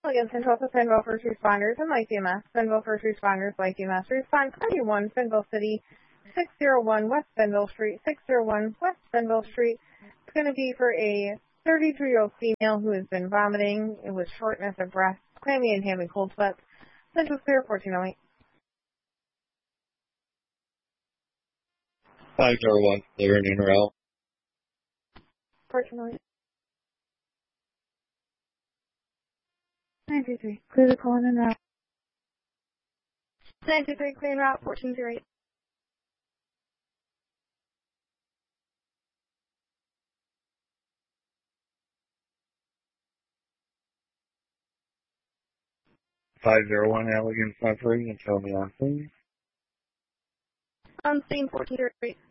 Again, Central to Fenville First Responders and Light EMS. Fenville First Responders, Light EMS. Respond 21 Fenville City, 601 West Fenville Street, 601 West Fenville Street. It's going to be for a 33-year-old female who has been vomiting with shortness of breath, clammy and having cold sweats. Central clear, 1408. 501, liver and Rel. 1408. 923, clear the colon and route. 923, clear en route, 1408. Allegan Suffery, and tell me on, please. On scene, 1408.